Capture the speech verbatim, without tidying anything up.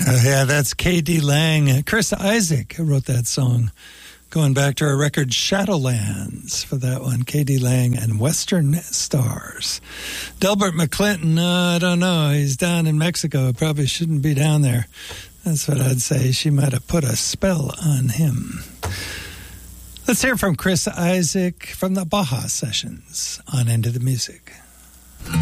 Uh, yeah, that's K D Lang. Chris Isaak wrote that song. Going back to our record Shadowlands for that one. K D Lang and Western Stars. Delbert McClinton, uh, I don't know. He's down in Mexico. Probably shouldn't be down there. That's what I'd say. She might have put a spell on him. Let's hear from Chris Isaak from the Baja Sessions on Into the Music.